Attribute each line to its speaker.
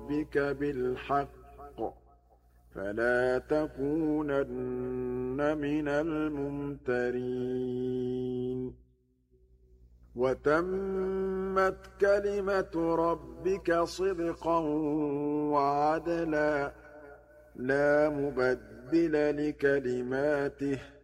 Speaker 1: ربك بالحق فلا تكونن من الممترين وتمت كلمة ربك صدقا وعدلا لا مبدل لكلماته